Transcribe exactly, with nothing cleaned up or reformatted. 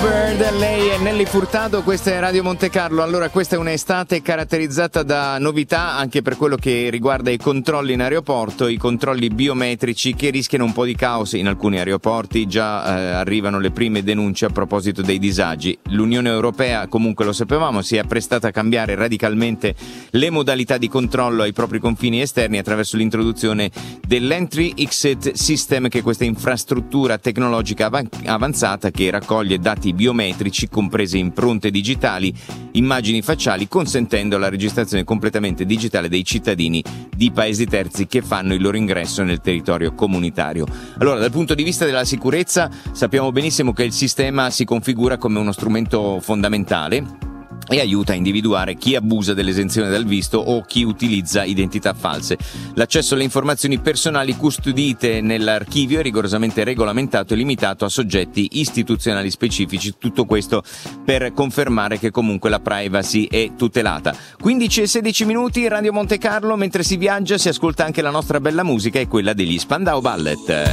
Bird, lei è Nelly Furtado, questa è Radio Monte Carlo. Allora, questa è un'estate caratterizzata da novità anche per quello che riguarda i controlli in aeroporto, i controlli biometrici che rischiano un po' di caos in alcuni aeroporti. Già eh, arrivano le prime denunce a proposito dei disagi. L'Unione Europea, comunque lo sapevamo, si è apprestata a cambiare radicalmente le modalità di controllo ai propri confini esterni attraverso l'introduzione dell'Entry Exit System, che è questa infrastruttura tecnologica av- avanzata che raccoglie dati biometrici, comprese impronte digitali, immagini facciali, consentendo la registrazione completamente digitale dei cittadini di paesi terzi che fanno il loro ingresso nel territorio comunitario. Allora, dal punto di vista della sicurezza, sappiamo benissimo che il sistema si configura come uno strumento fondamentale e aiuta a individuare chi abusa dell'esenzione dal visto o chi utilizza identità false. L'accesso alle informazioni personali custodite nell'archivio è rigorosamente regolamentato e limitato a soggetti istituzionali specifici. Tutto questo per confermare che comunque la privacy è tutelata. quindici e sedici minuti, Radio Monte Carlo. Mentre si viaggia si ascolta anche la nostra bella musica e quella degli Spandau Ballet.